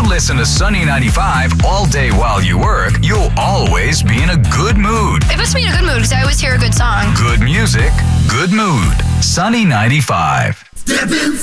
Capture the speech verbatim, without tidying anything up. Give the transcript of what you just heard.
you listen to Sunny ninety-five all day while you work, you'll always be in a good mood. It puts me in a good mood because I always hear a good song. Good music, good mood. Sunny ninety-five.